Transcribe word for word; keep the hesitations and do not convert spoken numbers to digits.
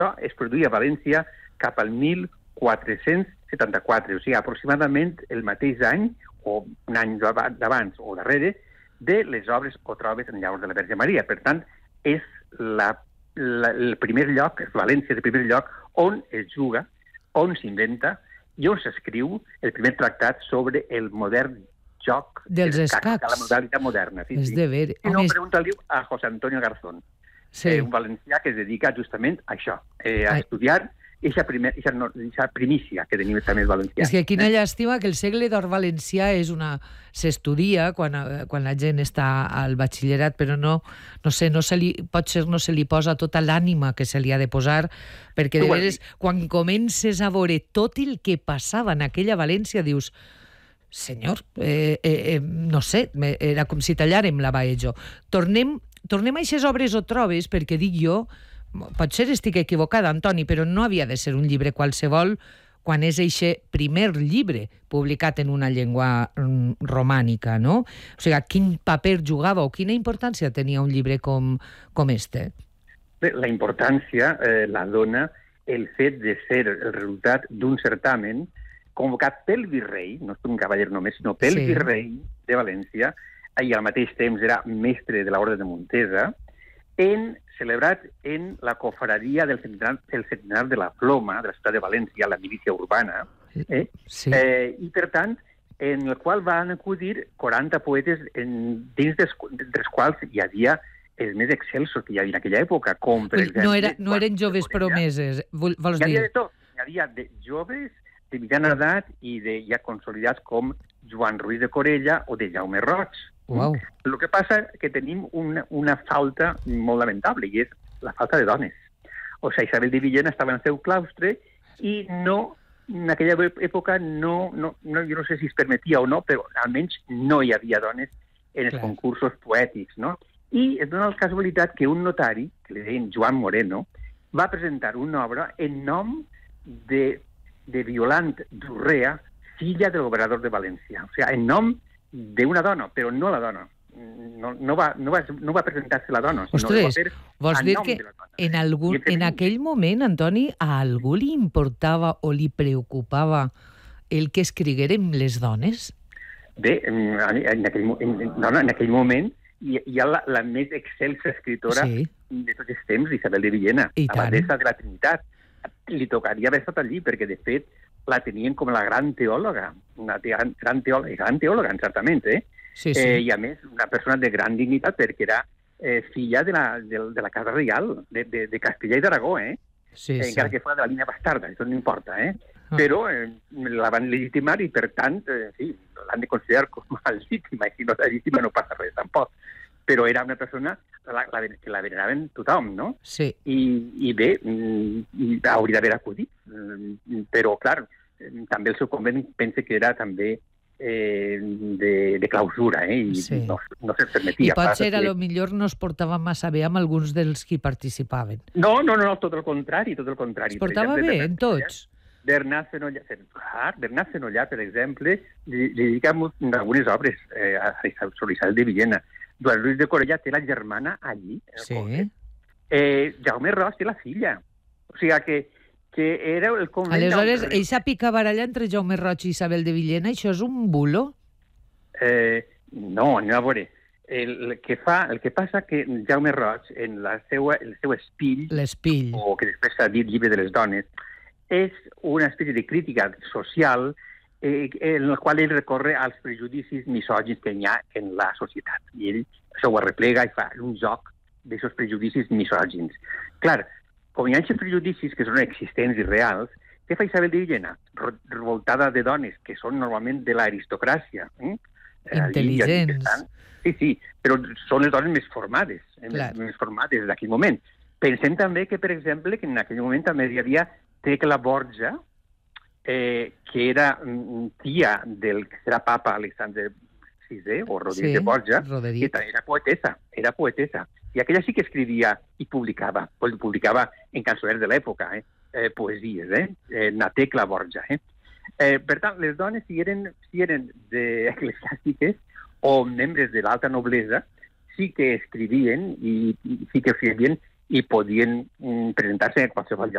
això es produïa a València cap al mil quatre-cents setanta-quatre, o sigui, aproximadament el mateix any, o un any d'abans o darrere, de les obres o trobes en llaurs de la Verge Maria. Per tant, és la, la, el primer lloc, València és el primer lloc on es juga, on s'inventa i on s'escriu el primer tractat sobre el modern joc dels escacs, la modalitat moderna. Sí, és sí. de ver. Si no, pregunta-li a José Antonio Garzón, sí. eh, un valencià que es dedica justament a això, eh, a Ai. estudiar Eixa, primer, eixa, no, eixa primícia que tenim també els valencians. És que quina eh? llàstima que el segle d'or valencià és una... s'estudia quan, quan la gent està al batxillerat, però no, no sé, no se li, potser no se li posa tota l'ànima que se li ha de posar, perquè de veres, quan comences a veure tot el que passava en aquella València, dius, senyor, eh, eh, no sé, era com si tallàrem la Baejo. Tornem, tornem a aquestes obres o trobes, perquè dic jo, potser estic equivocada, Antoni, però no havia de ser un llibre qualsevol quan és eixe primer llibre publicat en una llengua romànica, no? O sigui, quin paper jugava o quina importància tenia un llibre com, com este? Bé, la importància eh, la dona el fet de ser el resultat d'un certamen convocat pel virrei, no és un cavaller només, sinó pel sí. virrei de València, i al mateix temps era mestre de l'Orde de Montesa, en celebrat en la cofradia del centenar, del centenar de la Ploma, de la ciutat de València, la milícia urbana, eh? Sí. Eh, i per tant, en el qual van acudir quaranta poetes en, dins dels, dels quals hi havia els més excelsos que hi havia en aquella època, com per exemple... No, era, no eren joves promeses, vols dir? Hi havia de tot, hi havia de joves, de mitjana edat i de ja consolidats com Joan Ruiz de Corella o de Jaume Roig. Wow. El que passa és que tenim una, una falta molt lamentable, i és la falta de dones. O sigui, Isabel de Villena estava en el seu claustre i no, en aquella època, no, no, no, jo no sé si es permetia o no, però almenys no hi havia dones en els Clar. concursos poètics, no? I es dona la casualitat que un notari, que li deien Joan Moreno, va presentar una obra en nom de, de Violant d'Urrea, filla del governador de València. O sigui, en nom d'una dona, però no la dona. No, no, va, no, va, no va presentar-se la dona, sinó Ostres, que va fer vols dir que en, algun, en aquell moment, Antoni, a algú li importava o li preocupava el que escriguérem les dones? Bé, en, en, aquell, en, no, en aquell moment hi, hi ha la, la més excelsa escritora sí. de tots els temps, Isabel de Villena, abadessa de la Trinitat. Li tocaria haver estat allí, perquè, de fet, la tenien com la gran teòloga, una gran, gran, teòloga, gran teòloga, certament, eh? Sí, sí. Eh, I a més, una persona de gran dignitat, perquè era eh, filla de la, de, de la Casa Reial, de, de, de Castella i d'Aragó, eh? Sí, eh, sí. Encara que fos de la línia bastarda, això no importa, eh? Ah. Però eh, la van legitimar i, per tant, eh, sí, l'han de considerar com a legítima, i si no és legítima no passa res, tampoc. Però era una persona la, la, que la veneraven tothom, no? Sí. I, i bé, mm, hauria d'haver acudit, mm, però, clar, també el seu convent pense que era també eh, de, de clausura, eh? I sí. no, no se'ls permetia. I potser, a lo millor, no es portava massa bé amb alguns dels qui participaven. No, no, no, tot el contrari, tot el contrari. Es portava per exemple, bé, en tots? Bernat Fenollà, Bernat Fenollà, per exemple, li, li dedica algunes obres eh, sobre Isabel de Villena. Joan Ruiz de Corella té la germana allí. Sí. Eh, Jaume Roig té la filla. O sigui que, que era el convent... Aleshores, ell s'ha picat baralla entre Jaume Roig i Isabel de Villena, això és un bulo? Eh, no, anem a veure. El que, fa, el que passa que Jaume Roig, en la seua, el seu espill, l'espill, o que després s'ha dit llibre de les dones, és una espècie de crítica social eh, en la qual ell recorre als prejudicis misògins que hi ha en la societat. I ell això ho arreplega i fa un joc d'aquests prejudicis misògins. Clar, com hi ha aquests prejudicis que són existents i reals, què fa Isabel de Villena? Revoltada de dones que són normalment de l'aristocràcia. Eh? Intel·ligents. Sí, sí, però són les dones més formades, eh? més, més formades d'aquell moment. Pensem també que, per exemple, que en aquell moment també hi havia Tecla Borja, eh, que era tia del que serà papa Alexandre sisè, o Rodríguez sí, de Borja, Roderic. que era poetessa, era poetessa. I aquella sí que escrivia i publicava, publicava en cançoners de l'època, eh? Eh, poesies, eh? eh? Na Tecla Borja, eh? Eh, per tant, les dones, si eren, si eren de eclesiàstiques o membres de l'alta noblesa, sí que escrivien i, i sí que escrivien i podien mm, presentar-se en qualsevol lloc.